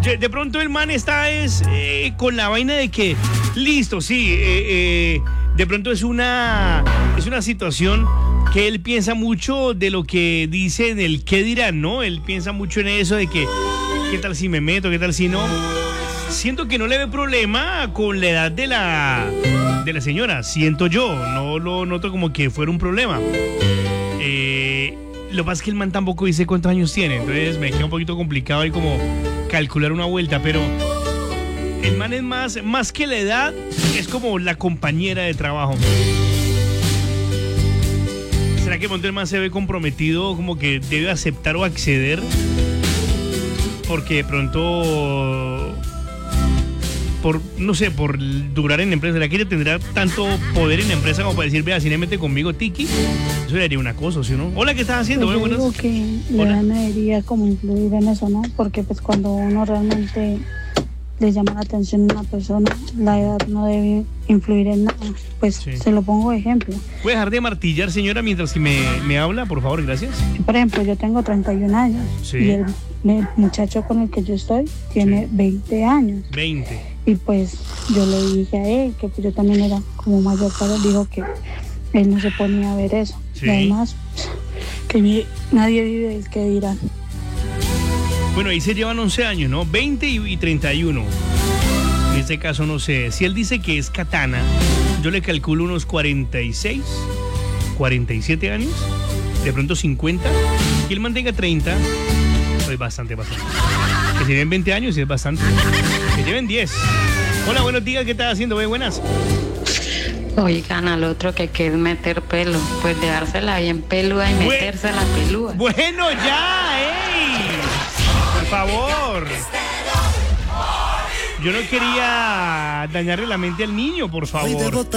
De pronto el man está con la vaina de que, listo, sí, de pronto es una situación que él piensa mucho de lo que dice, del qué dirán, ¿no? Él piensa mucho en eso de que, ¿qué tal si me meto? ¿Qué tal si no? Siento que no le ve problema con la edad de la señora, siento yo, no lo noto como que fuera un problema. Lo que pasa es que el man tampoco dice cuántos años tiene, entonces me queda un poquito complicado ahí como calcular una vuelta, pero el man es más que la edad, es como la compañera de trabajo. ¿Será que el man se ve comprometido, como que debe aceptar o acceder? Porque de pronto, no sé, por durar en la empresa, ¿será que ella tendrá tanto poder en la empresa como para decir, vea, si le mete conmigo, Tiki? Eso le haría una cosa, ¿sí o no? Hola, ¿qué estás haciendo? Pues yo digo que la edad no debería como influir en eso, ¿no? Porque pues cuando uno realmente le llama la atención a una persona, la edad no debe influir en nada. Pues sí. Se lo pongo de ejemplo. ¿Puede dejar de martillar, señora, mientras que me habla? Por favor, gracias. Por ejemplo, yo tengo 31 años. Sí. Y el muchacho con el que yo estoy tiene 20 años. 20. Y pues yo le dije a él que pues yo también era como mayor, pero dijo que él no se ponía a ver eso. Sí. Y además, que nadie vive del que dirán. Bueno, ahí se llevan 11 años, ¿no? 20 y 31. En este caso, no sé. Si él dice que es katana, yo le calculo unos 46, 47 años. De pronto 50. Que él mantenga 30. Pues bastante. Que se lleven 20 años, sí es bastante. Que lleven 10. Hola, buenos días. ¿Qué estás haciendo? Buenas. Oigan, al otro que es meter pelo. Pues dejársela bien peluda y metérsela pelúa. Bueno, ya, por favor. Yo no quería dañarle la mente al niño, por favor.